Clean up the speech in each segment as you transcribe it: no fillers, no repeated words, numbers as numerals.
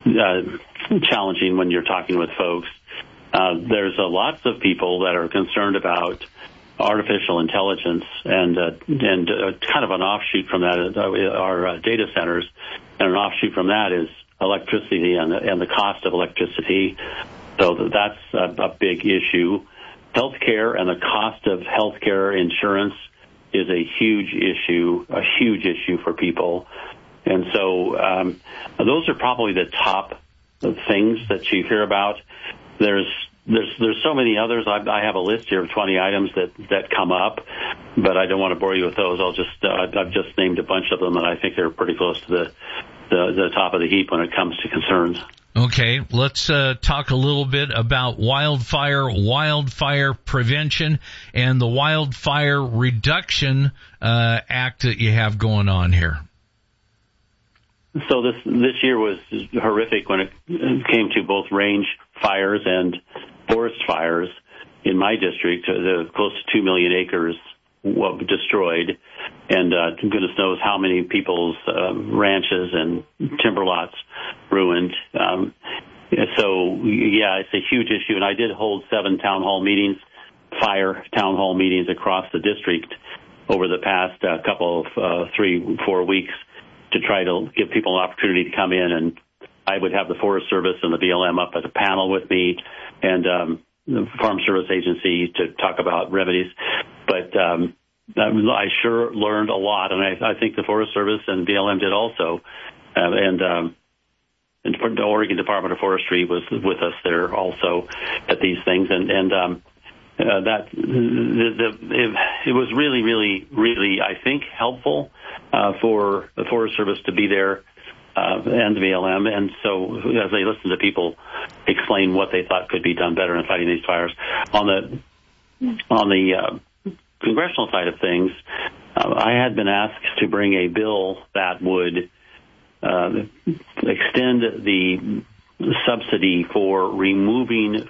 challenging when you're talking with folks. There's lots of people that are concerned about artificial intelligence and kind of an offshoot from that are data centers, and an offshoot from that is electricity and the cost of electricity. So that's a big issue. Healthcare and the cost of healthcare insurance is a huge issue for people. And so those are probably the top things that you hear about. There's so many others. I have a list here of 20 items that come up, but I don't want to bore you with those. I've just named a bunch of them, and I think they're pretty close to the top of the heap when it comes to concerns. Okay, let's talk a little bit about wildfire prevention, and the Wildfire Reduction Act that you have going on here. So this year was horrific when it came to both range fires and forest fires in my district. Close to 2 million acres destroyed, and goodness knows how many people's ranches and timber lots ruined. So, yeah, it's a huge issue, and I did hold 7 fire town hall meetings across the district over the past couple of 3-4 weeks to try to give people an opportunity to come in, and I would have the Forest Service and the BLM up at a panel with me, and the Farm Service Agency to talk about remedies. But I sure learned a lot, and I think the Forest Service and BLM did also. And the Oregon Department of Forestry was with us there also at these things, and that it was really, really, really, I think, helpful for the Forest Service to be there and the BLM, and so as they listened to people explain what they thought could be done better in fighting these fires. On the congressional side of things, I had been asked to bring a bill that would extend the subsidy for removing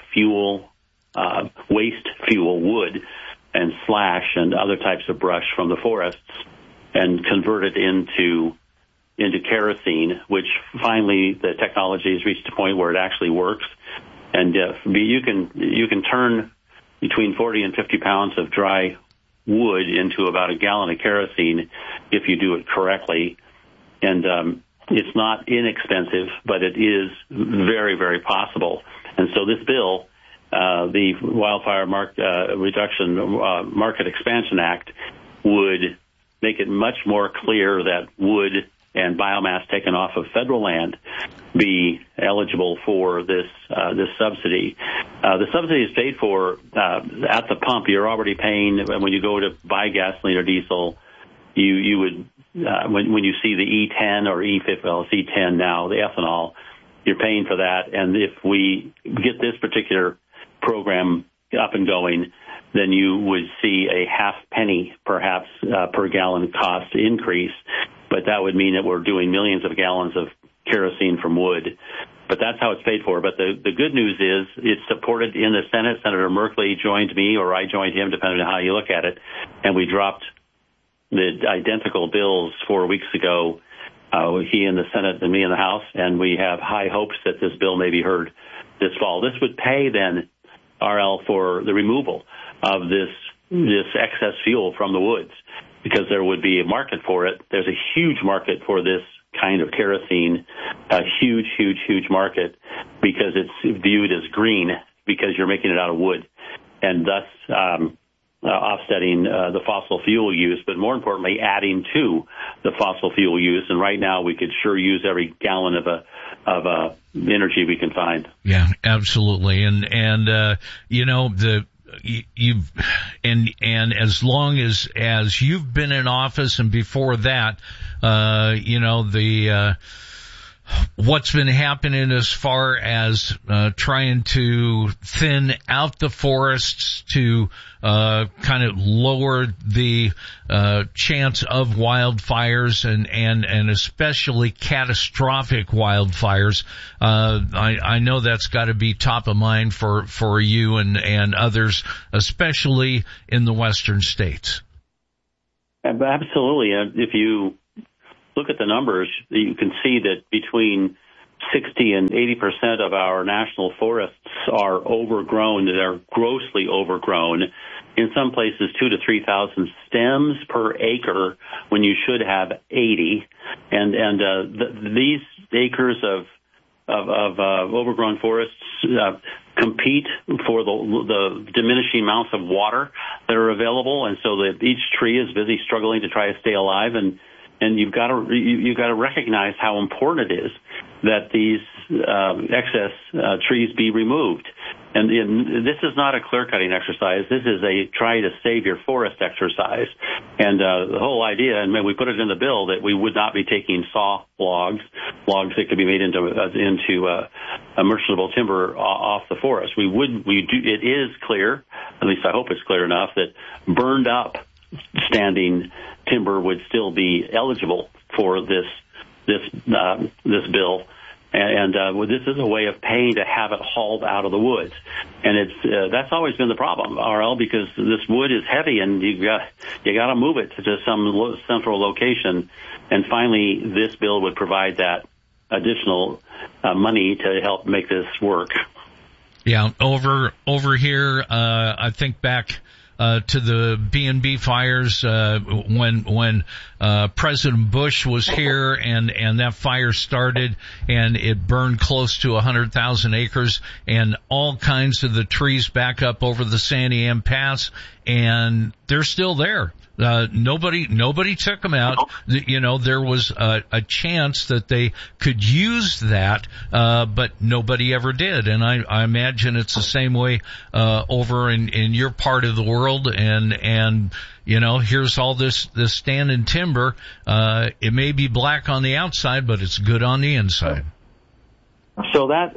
waste fuel, wood and slash and other types of brush from the forests, and convert it into kerosene, which finally the technology has reached a point where it actually works. And you can turn between 40 and 50 pounds of dry wood into about a gallon of kerosene if you do it correctly. And it's not inexpensive, but it is very, very possible. And so this bill, the Wildfire Reduction Market Expansion Act, would make it much more clear that wood and biomass taken off of federal land be eligible for this subsidy. The subsidy is paid for at the pump. You're already paying when you go to buy gasoline or diesel. You would when you see the E10 or E50, well, it's E10 now, the ethanol, you're paying for that. And if we get this particular program up and going, then you would see a half penny perhaps per gallon cost increase. But that would mean that we're doing millions of gallons of kerosene from wood. But that's how it's paid for. But the good news is it's supported in the Senate. Senator Merkley joined me, or I joined him, depending on how you look at it. And we dropped the identical bills 4 weeks ago, he in the Senate and me in the House. And we have high hopes that this bill may be heard this fall. This would pay then, RL, for the removal of this excess fuel from the woods, because there would be a market for it. There's a huge market for this kind of kerosene, a huge, huge, huge market, because it's viewed as green because you're making it out of wood, and thus offsetting the fossil fuel use, but more importantly, adding to the fossil fuel use. And right now, we could sure use every gallon of energy we can find. Yeah, absolutely. And you know, you've and as long as you've been in office and before that, you know, what's been happening as far as trying to thin out the forests to kind of lower the chance of wildfires and especially catastrophic wildfires. I know that's got to be top of mind for you and others, especially in the western states. Absolutely. If you look at the numbers, you can see that between 60 and 80% of our national forests are overgrown. They're grossly overgrown. In some places, 2,000 to 3,000 stems per acre when you should have 80. These acres of overgrown forests compete for the diminishing amounts of water that are available, and so that each tree is busy struggling to try to stay alive. And you've got to recognize how important it is that these excess trees be removed. And this is not a clear-cutting exercise. This is a try to save your forest exercise. And the whole idea, and we put it in the bill, that we would not be taking saw logs that could be made into a merchantable timber off the forest. It is clear, at least I hope it's clear enough, that burned up standing timber would still be eligible for this bill. And this is a way of paying to have it hauled out of the woods, and that's always been the problem, RL, because this wood is heavy, and you got to move it to some central location. And finally, this bill would provide that additional money to help make this work. Yeah, over here, I think back to the B&B fires when President Bush was here and that fire started and it burned close to 100,000 acres and all kinds of the trees back up over the Sandy Am Pass, and they're still there. Nobody took them out. There was a chance that they could use that, but nobody ever did. And I imagine it's the same way, over in your part of the world. And here's all this standing timber. It may be black on the outside, but it's good on the inside. So that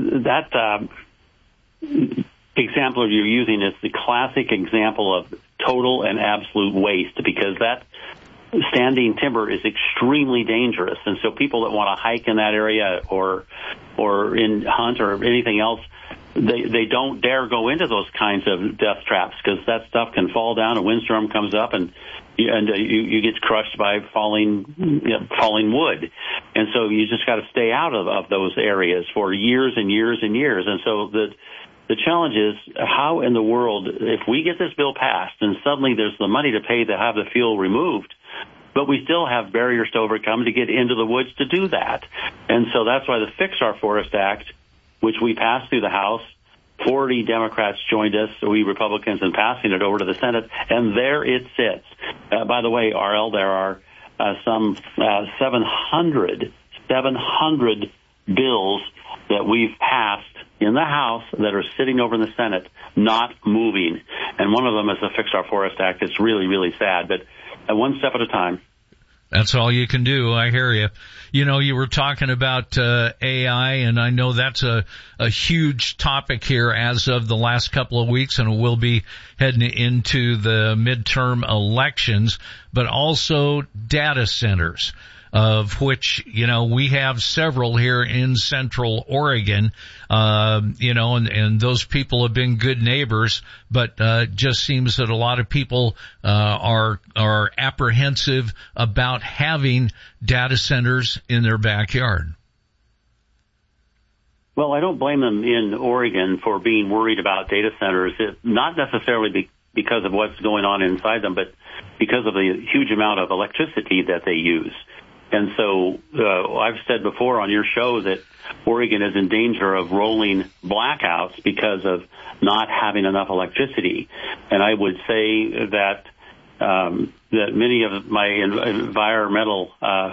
example you're using is the classic example of total and absolute waste, because that standing timber is extremely dangerous. And so people that want to hike in that area or in hunt or anything else, they don't dare go into those kinds of death traps, because that stuff can fall down, a windstorm comes up, and you get crushed by falling wood. And so you just got to stay out of those areas for years and years and years. And so the challenge is, how in the world, if we get this bill passed and suddenly there's the money to pay to have the fuel removed, but we still have barriers to overcome to get into the woods to do that. And so that's why the Fix Our Forest Act, which we passed through the House, 40 Democrats joined us, we Republicans, in passing it over to the Senate, and there it sits. By the way, RL, there are some 700 bills that we've passed in the House that are sitting over in the Senate, not moving. And one of them is the Fix Our Forest Act. It's really, really sad, but one step at a time. That's all you can do. I hear you. You were talking about AI, and I know that's a huge topic here as of the last couple of weeks, and we'll be heading into the midterm elections, but also data centers, of which, we have several here in Central Oregon, and those people have been good neighbors, but just seems that a lot of people are apprehensive about having data centers in their backyard. Well, I don't blame them in Oregon for being worried about data centers, not necessarily because of what's going on inside them, but because of the huge amount of electricity that they use. And so I've said before on your show that Oregon is in danger of rolling blackouts because of not having enough electricity. And I would say that many of my environmental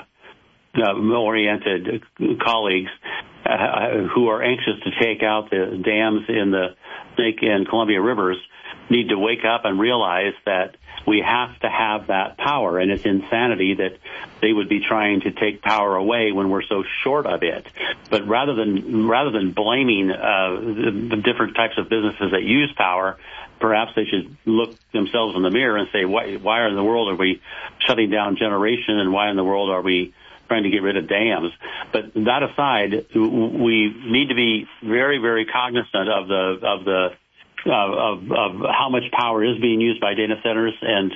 oriented colleagues who are anxious to take out the dams in the Snake and Columbia rivers need to wake up and realize that we have to have that power, and it's insanity that they would be trying to take power away when we're so short of it. But rather than blaming the different types of businesses that use power, perhaps they should look themselves in the mirror and say, why in the world are we shutting down generation, and why in the world are we trying to get rid of dams? But that aside, we need to be very, very cognizant of how much power is being used by data centers, and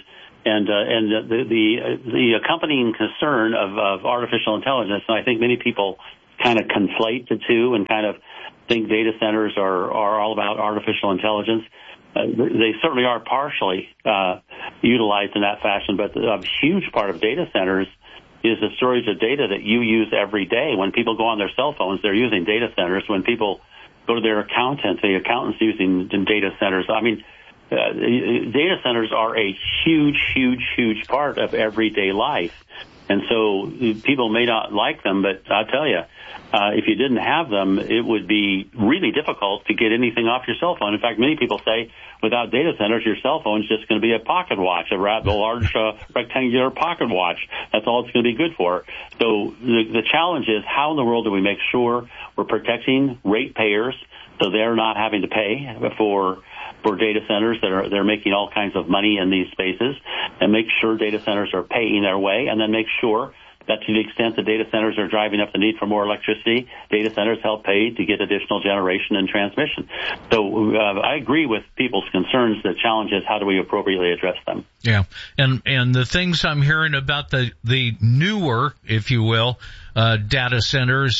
the accompanying concern of artificial intelligence. And I think many people kind of conflate the two and kind of think data centers are all about artificial intelligence. They certainly are partially utilized in that fashion, but a huge part of data centers is the storage of data that you use every day. When people go on their cell phones, they're using data centers. When people go to their accountant, the accountant's using data centers. I mean, data centers are a huge part of everyday life. And so people may not like them, but I'll tell you, if you didn't have them, it would be really difficult to get anything off your cell phone. In fact, many people say without data centers, your cell phone is just going to be a pocket watch, a large rectangular pocket watch. That's all it's going to be good for. So the challenge is, how in the world do we make sure we're protecting ratepayers so they're not having to pay for data centers they're making all kinds of money in these spaces, and make sure data centers are paying their way, and then make sure that to the extent the data centers are driving up the need for more electricity, data centers help pay to get additional generation and transmission. So I agree with people's concerns. The challenge is, how do we appropriately address them? Yeah, and the things I'm hearing about the newer, if you will, data centers.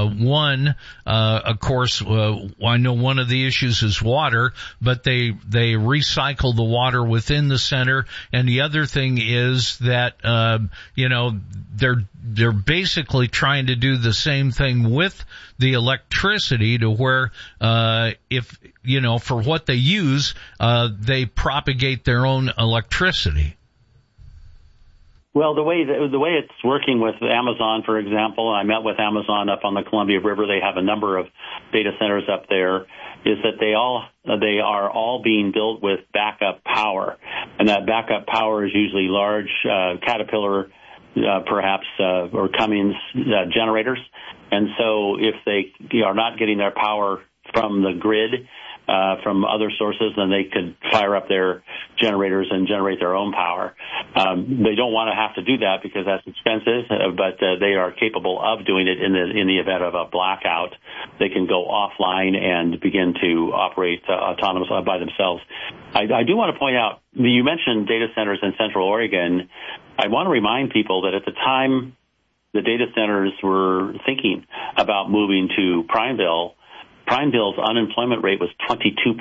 Of course, I know one of the issues is water, but they recycle the water within the center. And the other thing is that, they're basically trying to do the same thing with the electricity, to where, for what they use, they propagate their own electricity. Well, the way it's working with Amazon, for example, I met with Amazon up on the Columbia River. They have a number of data centers up there. Is that they are all being built with backup power, and that backup power is usually large Caterpillar, perhaps or Cummins generators. And so, if they are not getting their power from the grid, from other sources, then they could fire up their generators and generate their own power. They don't want to have to do that because that's expensive, but they are capable of doing it in the event of a blackout. They can go offline and begin to operate autonomously by themselves. I do want to point out, you mentioned data centers in Central Oregon. I want to remind people that at the time the data centers were thinking about moving to Prineville's unemployment rate was 22%.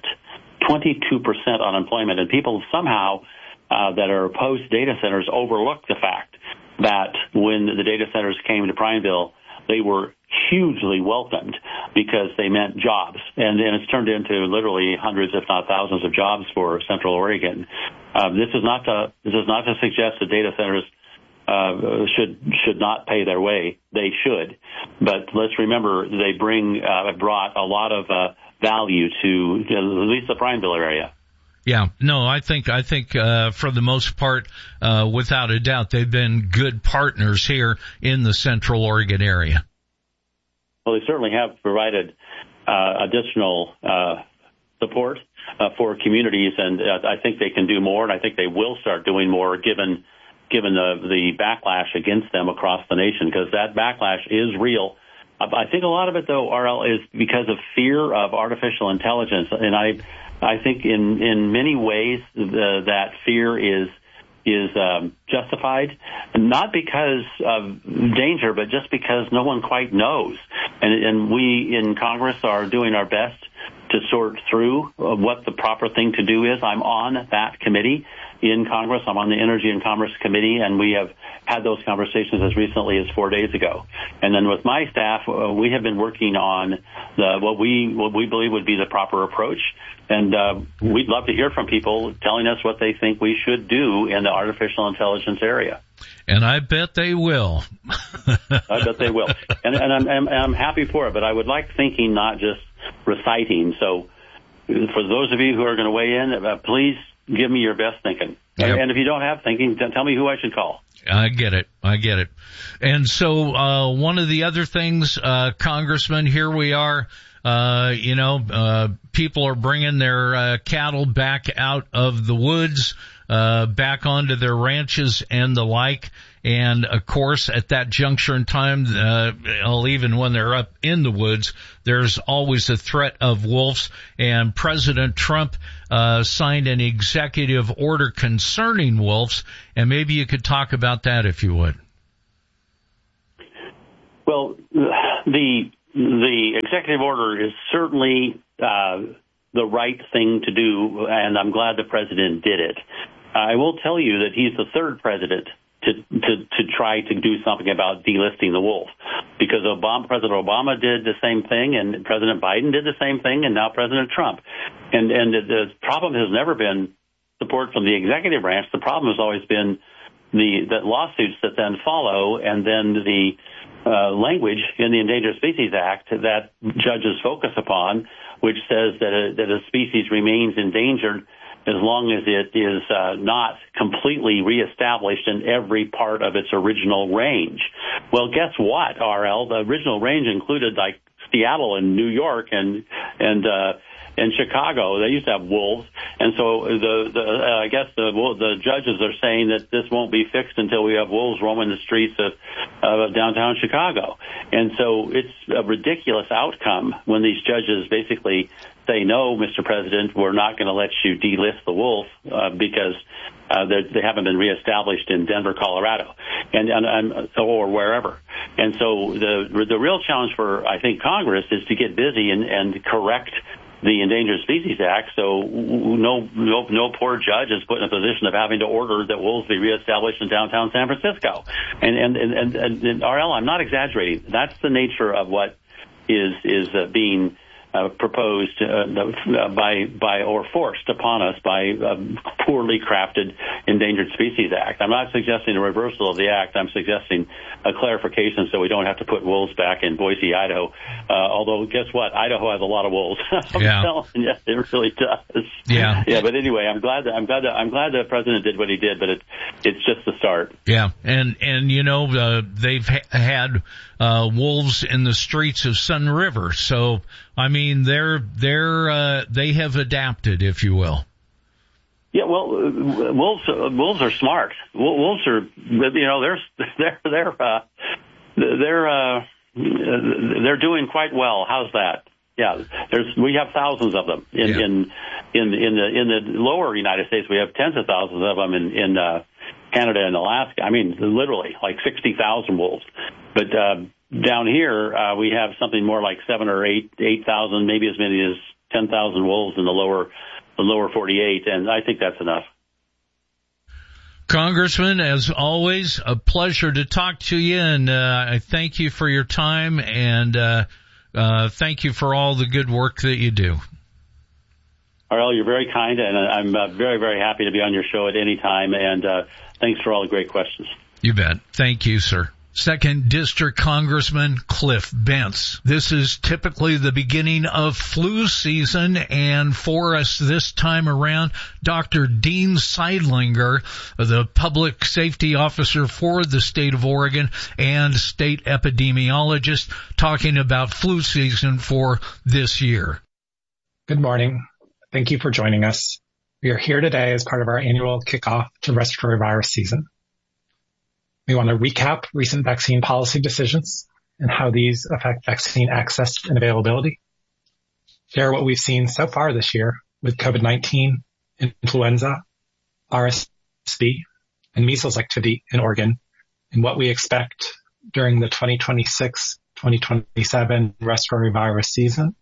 22% unemployment. And people somehow that are opposed to data centers overlook the fact that when the data centers came to Prineville, they were hugely welcomed because they meant jobs. And it's turned into literally hundreds, if not thousands, of jobs for Central Oregon. This is not to suggest that data centers should not pay their way. They should, but let's remember they brought a lot of value to at least the Prineville area. Yeah, no, I think for the most part, without a doubt, they've been good partners here in the Central Oregon area. Well, they certainly have provided additional support for communities, and I think they can do more, and I think they will start doing more given the backlash against them across the nation, because that backlash is real. I think a lot of it, though, RL, is because of fear of artificial intelligence, and I think in many ways that fear is justified, not because of danger, but just because no one quite knows. And we in Congress are doing our best to sort through what the proper thing to do is. I'm on that committee in Congress. I'm on the Energy and Commerce Committee, and we have had those conversations as recently as 4 days ago. And then with my staff, we have been working on what we believe would be the proper approach. And we'd love to hear from people telling us what they think we should do in the artificial intelligence area. And I bet they will. I bet they will. And I'm happy for it, but I would like thinking, not just reciting. So for those of you who are going to weigh in, please give me your best thinking. Yep. And if you don't have thinking, tell me who I should call. I get it. And so one of the other things, Congressman, here we are. People are bringing their cattle back out of the woods, back onto their ranches and the like. And of course, at that juncture in time, even when they're up in the woods, there's always a threat of wolves. And President Trump signed an executive order concerning wolves. And maybe you could talk about that if you would. Well, the executive order is certainly the right thing to do, and I'm glad the president did it. I will tell you that he's the third president to try to do something about delisting the wolf, because President Obama did the same thing, and President Biden did the same thing, and now President Trump. And the problem has never been support from the executive branch. The problem has always been the lawsuits that then follow, and then the language in the Endangered Species Act that judges focus upon, which says that a species remains endangered as long as it is not completely reestablished in every part of its original range. Well, guess what, RL? The original range included like Seattle and New York and Chicago. They used to have wolves, and so I guess the judges are saying that this won't be fixed until we have wolves roaming the streets of downtown Chicago. And so it's a ridiculous outcome when these judges basically say, no, Mr. President, we're not going to let you delist the wolf because they haven't been reestablished in Denver, Colorado, or wherever. And so the real challenge for, I think, Congress is to get busy and correct the Endangered Species Act, so no poor judge is put in a position of having to order that wolves be reestablished in downtown San Francisco. And RL, I'm not exaggerating. That's the nature of what is being proposed by or forced upon us by a poorly crafted Endangered Species Act. I'm not suggesting a reversal of the act. I'm suggesting a clarification so we don't have to put wolves back in Boise, Idaho. Although, guess what? Idaho has a lot of wolves. I'm telling you, it really does. Yeah. Yeah. But anyway, I'm glad the president did what he did. But it's just the start. Yeah. And they've had wolves in the streets of Sun River. So, I mean, they have adapted, if you will. Yeah, well, wolves are smart. Wolves are, they're doing quite well. How's that? Yeah, we have thousands of them in the lower United States. We have tens of thousands of them in Canada and Alaska. I mean, literally like 60,000 wolves. But down here, we have something more like 7,000 or 8,000, maybe as many as 10,000 wolves in the lower 48, and I think that's enough. Congressman, as always, a pleasure to talk to you, and I thank you for your time, and thank you for all the good work that you do. Arl, you're very kind, and I'm very, very happy to be on your show at any time, and thanks for all the great questions. You bet. Thank you, sir. 2nd District Congressman Cliff Bentz. This is typically the beginning of flu season, and for us this time around, Dr. Dean Seidlinger, the public safety officer for the state of Oregon and state epidemiologist, talking about flu season for this year. Good morning. Thank you for joining us. We are here today as part of our annual kickoff to respiratory virus season. We want to recap recent vaccine policy decisions and how these affect vaccine access and availability. Share what we've seen so far this year with COVID-19, influenza, RSV, and measles activity in Oregon, and what we expect during the 2026-2027 respiratory virus season,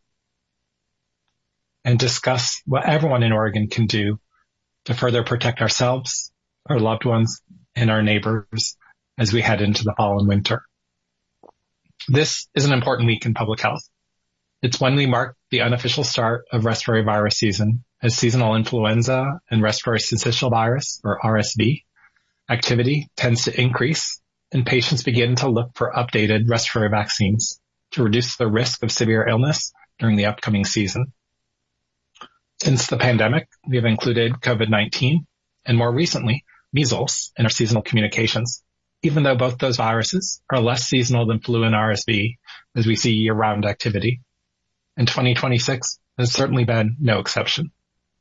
and discuss what everyone in Oregon can do to further protect ourselves, our loved ones, and our neighbors as we head into the fall and winter. This is an important week in public health. It's when we mark the unofficial start of respiratory virus season, as seasonal influenza and respiratory syncytial virus, or RSV, activity tends to increase, and patients begin to look for updated respiratory vaccines to reduce the risk of severe illness during the upcoming season. Since the pandemic, we have included COVID-19 and more recently, measles in our seasonal communications, even though both those viruses are less seasonal than flu and RSV, as we see year-round activity. And 2026 has certainly been no exception.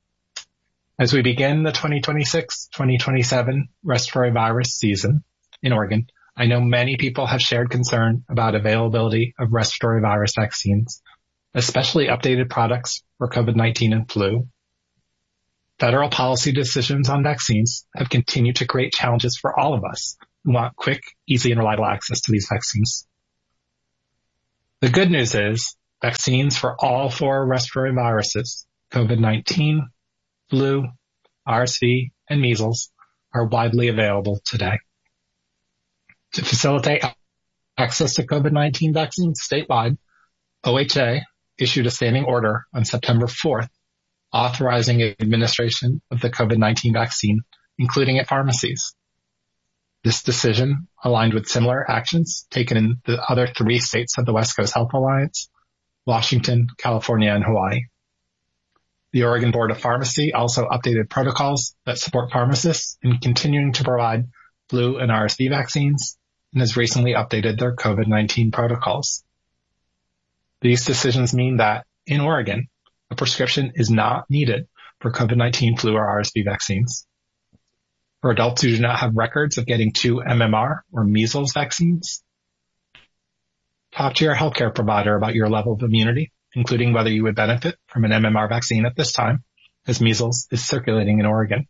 As we begin the 2026-2027 respiratory virus season in Oregon, I know many people have shared concern about availability of respiratory virus vaccines, especially updated products for COVID-19 and flu. Federal policy decisions on vaccines have continued to create challenges for all of us who want quick, easy, and reliable access to these vaccines. The good news is vaccines for all 4 respiratory viruses, COVID-19, flu, RSV, and measles, are widely available today. To facilitate access to COVID-19 vaccines statewide, OHA issued a standing order on September 4th authorizing administration of the COVID-19 vaccine, including at pharmacies. This decision aligned with similar actions taken in the other 3 states of the West Coast Health Alliance, Washington, California, and Hawaii. The Oregon Board of Pharmacy also updated protocols that support pharmacists in continuing to provide flu and RSV vaccines and has recently updated their COVID-19 protocols. These decisions mean that in Oregon, a prescription is not needed for COVID-19 flu or RSV vaccines. For adults who do not have records of getting 2 MMR or measles vaccines, talk to your healthcare provider about your level of immunity, including whether you would benefit from an MMR vaccine at this time, as measles is circulating in Oregon.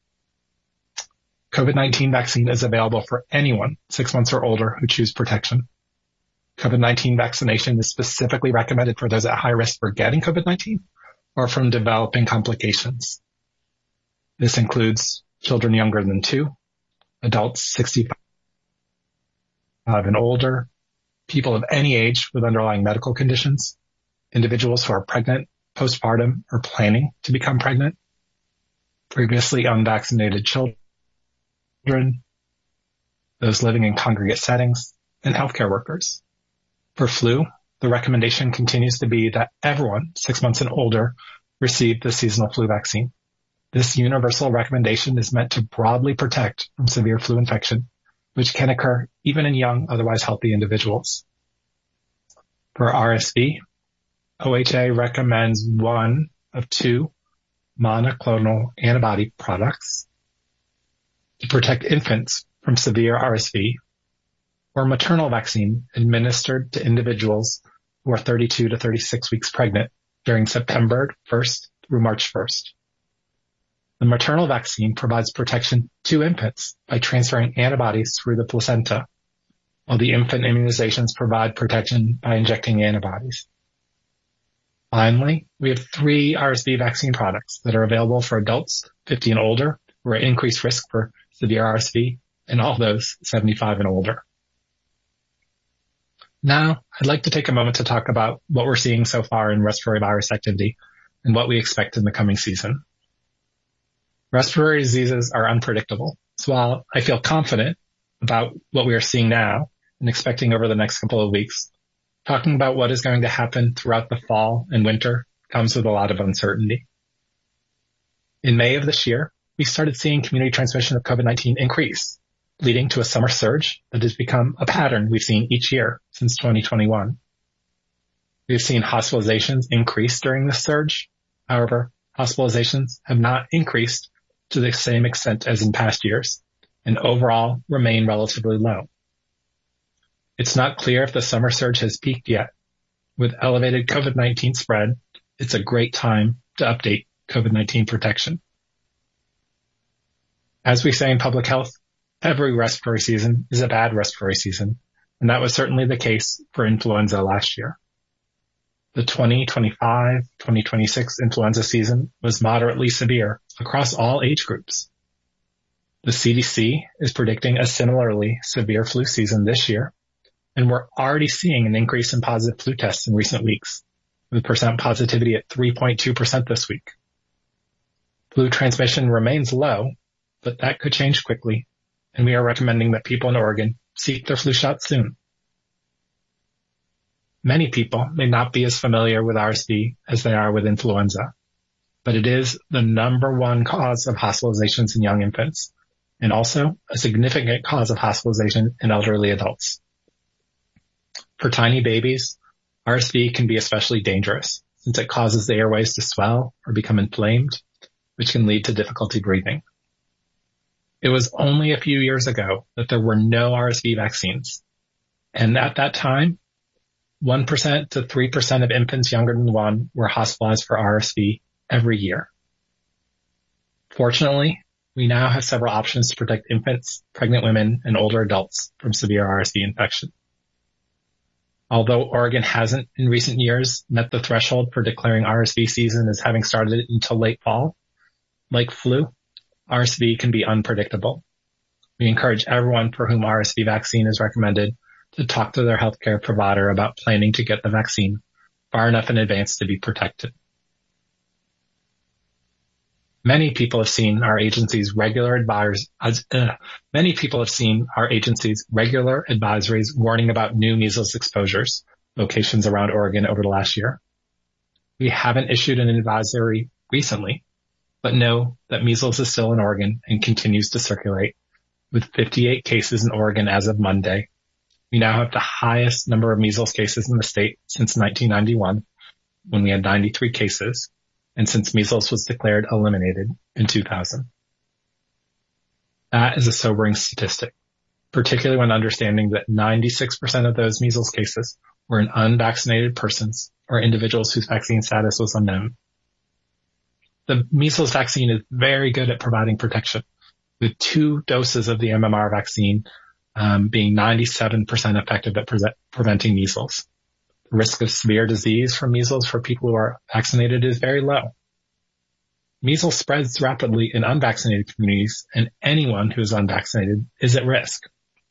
COVID-19 vaccine is available for anyone 6 months or older who choose protection. COVID-19 vaccination is specifically recommended for those at high risk for getting COVID-19 or from developing complications. This includes children younger than 2, adults 65 and older, people of any age with underlying medical conditions, individuals who are pregnant, postpartum, or planning to become pregnant, previously unvaccinated children, those living in congregate settings, and healthcare workers. For flu, the recommendation continues to be that everyone 6 months and older receive the seasonal flu vaccine. This universal recommendation is meant to broadly protect from severe flu infection, which can occur even in young, otherwise healthy individuals. For RSV, OHA recommends 1 of 2 monoclonal antibody products to protect infants from severe RSV, or maternal vaccine administered to individuals who are 32 to 36 weeks pregnant during September 1st through March 1st. The maternal vaccine provides protection to infants by transferring antibodies through the placenta, while the infant immunizations provide protection by injecting antibodies. Finally, we have 3 RSV vaccine products that are available for adults 50 and older who are at increased risk for severe RSV, and all those 75 and older. Now, I'd like to take a moment to talk about what we're seeing so far in respiratory virus activity and what we expect in the coming season. Respiratory diseases are unpredictable, so while I feel confident about what we are seeing now and expecting over the next couple of weeks, talking about what is going to happen throughout the fall and winter comes with a lot of uncertainty. In May of this year, we started seeing community transmission of COVID-19 increase, leading to a summer surge that has become a pattern we've seen each year since 2021. We've seen hospitalizations increase during this surge. However, hospitalizations have not increased to the same extent as in past years, and overall remain relatively low. It's not clear if the summer surge has peaked yet. With elevated COVID-19 spread, it's a great time to update COVID-19 protection. As we say in public health, every respiratory season is a bad respiratory season, and that was certainly the case for influenza last year. The 2025-2026 influenza season was moderately severe across all age groups. The CDC is predicting a similarly severe flu season this year, and we're already seeing an increase in positive flu tests in recent weeks, with percent positivity at 3.2% this week. Flu transmission remains low, but that could change quickly, and we are recommending that people in Oregon seek their flu shot soon. Many people may not be as familiar with RSV as they are with influenza, but it is the number 1 cause of hospitalizations in young infants, and also a significant cause of hospitalization in elderly adults. For tiny babies, RSV can be especially dangerous since it causes the airways to swell or become inflamed, which can lead to difficulty breathing. It was only a few years ago that there were no RSV vaccines, and at that time, 1% to 3% of infants younger than 1 were hospitalized for RSV every year. Fortunately, we now have several options to protect infants, pregnant women, and older adults from severe RSV infection. Although Oregon hasn't in recent years met the threshold for declaring RSV season as having started until late fall, like flu, RSV can be unpredictable. We encourage everyone for whom RSV vaccine is recommended to talk to their healthcare provider about planning to get the vaccine far enough in advance to be protected. Many people have seen our agency's regular advisories warning about new measles exposures, locations around Oregon over the last year. We haven't issued an advisory recently, but know that measles is still in Oregon and continues to circulate, with 58 cases in Oregon as of Monday. We now have the highest number of measles cases in the state since 1991, when we had 93 cases, and since measles was declared eliminated in 2000. That is a sobering statistic, particularly when understanding that 96% of those measles cases were in unvaccinated persons or individuals whose vaccine status was unknown. The measles vaccine is very good at providing protection, with 2 doses of the MMR vaccine being 97% effective at preventing measles. The risk of severe disease from measles for people who are vaccinated is very low. Measles spreads rapidly in unvaccinated communities, and anyone who is unvaccinated is at risk.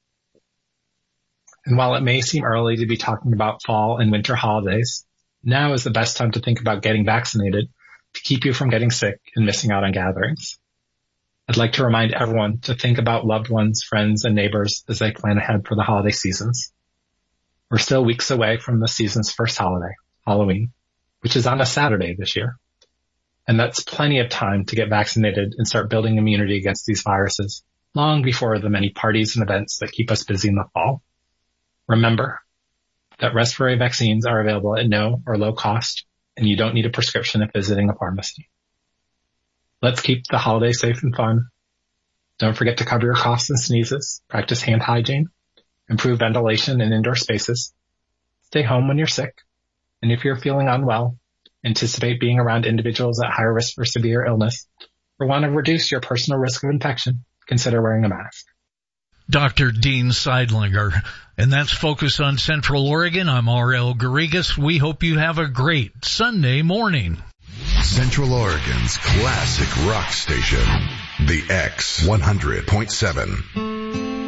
And while it may seem early to be talking about fall and winter holidays, now is the best time to think about getting vaccinated to keep you from getting sick and missing out on gatherings. I'd like to remind everyone to think about loved ones, friends, and neighbors as they plan ahead for the holiday seasons. We're still weeks away from the season's first holiday, Halloween, which is on a Saturday this year. And that's plenty of time to get vaccinated and start building immunity against these viruses long before the many parties and events that keep us busy in the fall. Remember that respiratory vaccines are available at no or low cost, and you don't need a prescription if visiting a pharmacy. Let's keep the holiday safe and fun. Don't forget to cover your coughs and sneezes, practice hand hygiene, improve ventilation in indoor spaces, stay home when you're sick, and if you're feeling unwell, anticipate being around individuals at higher risk for severe illness, or want to reduce your personal risk of infection, consider wearing a mask. Dr. Dean Seidlinger, and that's Focus on Central Oregon. I'm R.L. Garrigas. We hope you have a great Sunday morning. Central Oregon's classic rock station, the X 100.7.